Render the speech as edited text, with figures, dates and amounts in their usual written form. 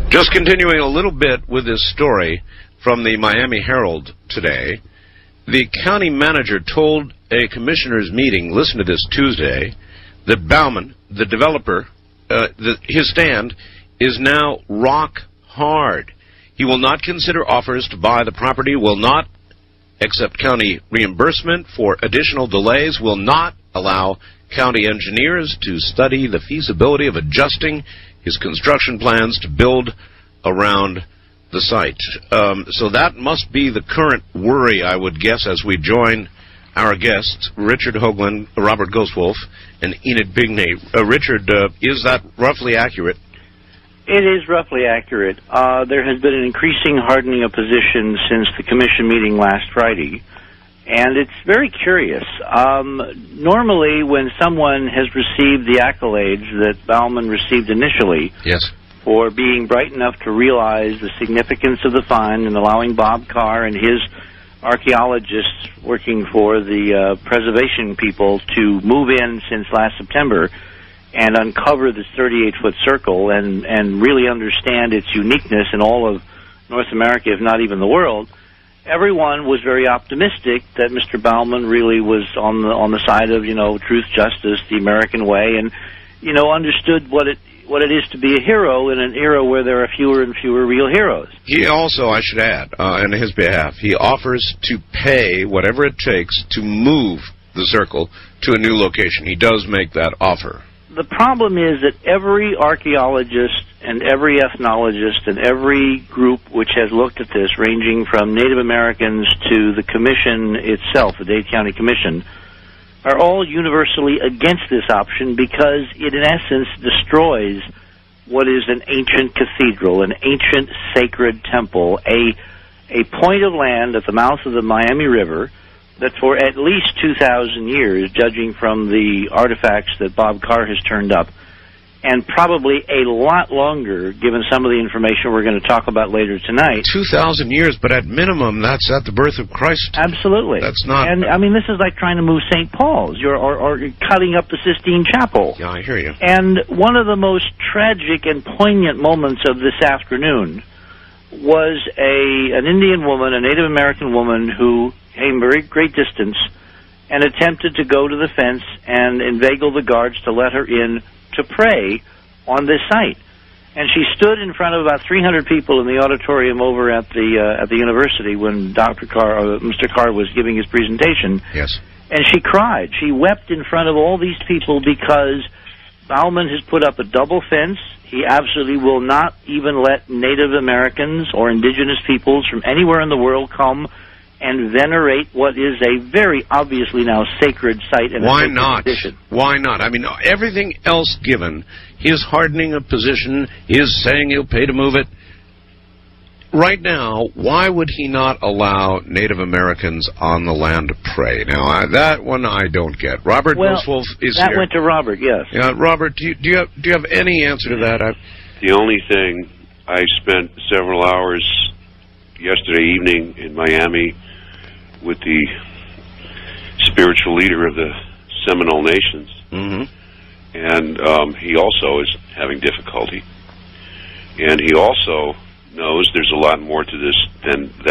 Just continuing a little bit with this story from the Miami Herald today, the county manager told a commissioners' meeting, listen to this, Tuesday, that Baumann, the developer, his stand is now rock hard. He will not consider offers to buy the property, will not accept county reimbursement for additional delays, will not allow county engineers to study the feasibility of adjusting his construction plans to build around the site. So that must be the current worry, I would guess, as we join our guests, Richard Hoagland, Robert Ghostwolf, and Enid Bigney. Richard, is that roughly accurate? It is roughly accurate. There has been an increasing hardening of position since the commission meeting last Friday, and it's very curious. Normally, when someone has received the accolades that Baumann received initially, yes, for being bright enough to realize the significance of the find and allowing Bob Carr and his archaeologists working for the preservation people to move in since last September and uncover this 38-foot circle and really understand its uniqueness in all of North America, if not even the world, everyone was very optimistic that Mr. Baumann really was on the side of, truth, justice, the American way, and, understood what it is to be a hero in an era where there are fewer and fewer real heroes. He also, I should add, on his behalf, he offers to pay whatever it takes to move the circle to a new location. He does make that offer. The problem is that every archaeologist and every ethnologist and every group which has looked at this, ranging from Native Americans to the commission itself, the Dade County Commission, are all universally against this option because it, in essence, destroys what is an ancient cathedral, an ancient sacred temple, a point of land at the mouth of the Miami River that for at least 2,000 years, judging from the artifacts that Bob Carr has turned up, and probably a lot longer, given some of the information we're going to talk about later tonight. 2,000 years, but at minimum, that's at the birth of Christ. Absolutely. That's not... And, this is like trying to move St. Paul's, or cutting up the Sistine Chapel. Yeah, I hear you. And one of the most tragic and poignant moments of this afternoon was an Indian woman, a Native American woman, who came very great distance and attempted to go to the fence and inveigle the guards to let her in to pray on this site. And she stood in front of about 300 people in the auditorium over at the university when Mr. Carr was giving his presentation. Yes. And she cried. She wept in front of all these people because Baumann has put up a double fence. He absolutely will not even let Native Americans or indigenous peoples from anywhere in the world come and venerate what is a very obviously now sacred site. And why not? Why not? Everything else given, his hardening of position, his saying he'll pay to move it. Right now, why would he not allow Native Americans on the land to pray? Now, that one I don't get. Robert Ghostwolf is that here. Went to Robert, yes. Yeah, Robert, do you have any answer to that? The only thing, I spent several hours yesterday evening in Miami with the spiritual leader of the Seminole Nations, and he also is having difficulty. And he also knows there's a lot more to this than